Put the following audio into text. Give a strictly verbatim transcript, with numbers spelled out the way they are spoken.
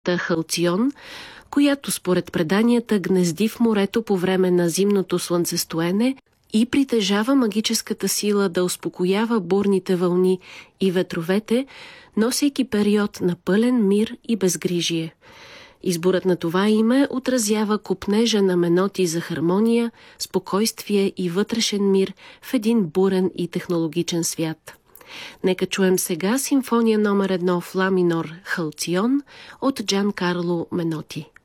Халцион, която според преданията гнезди в морето по време на зимното слънцестоене и притежава магическата сила да успокоява бурните вълни и ветровете, носейки период на пълен мир и безгрижие. Изборът на това име отразява копнежа на Меноти за хармония, спокойствие и вътрешен мир в един бурен и технологичен свят. Нека чуем сега симфония номер едно в ла минор Халцион от Джан Карло Меноти.